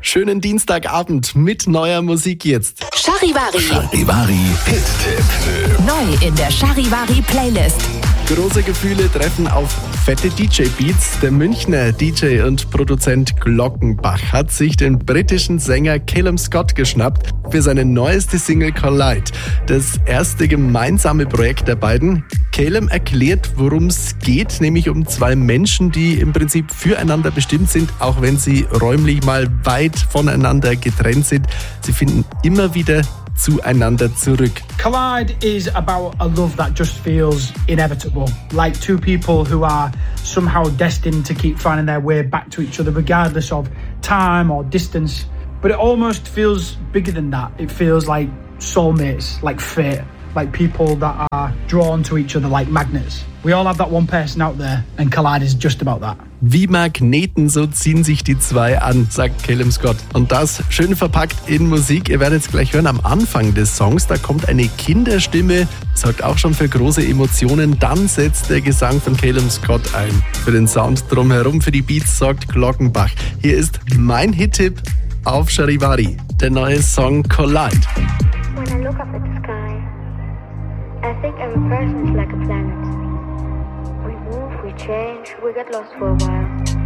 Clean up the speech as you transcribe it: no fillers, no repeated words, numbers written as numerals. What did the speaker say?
schönen Dienstagabend mit neuer Musik jetzt. Charivari. Charivari Hit-Tipp. Neu in der Charivari Playlist. Große Gefühle treffen auf fette DJ-Beats. Der Münchner DJ und Produzent Glockenbach hat sich den britischen Sänger Calum Scott geschnappt für seine neueste Single Collide. Das erste gemeinsame Projekt der beiden. Calum erklärt, worum es geht, nämlich um zwei Menschen, die im Prinzip füreinander bestimmt sind, auch wenn sie räumlich mal weit voneinander getrennt sind. Sie finden immer wieder zueinander zurück. Collide is about a love that just feels inevitable, like two people who are somehow destined to keep finding their way back to each other regardless of time or distance. But it almost feels bigger than that. It feels like soulmates, like fate, like people that are drawn to each other like magnets. We all have that one person out there and Collide is just about that. Wie Magneten, so ziehen sich die zwei an, sagt Calum Scott. Und das schön verpackt in Musik. Ihr werdet es gleich hören am Anfang des Songs. Da kommt eine Kinderstimme, sorgt auch schon für große Emotionen. Dann setzt der Gesang von Calum Scott ein. Für den Sound drumherum, für die Beats sorgt Glockenbach. Hier ist mein Hit-Tipp auf Charivari, der neue Song Collide. When I look up at the sky, I think every person is like a planet. We move, we change, we get lost for a while.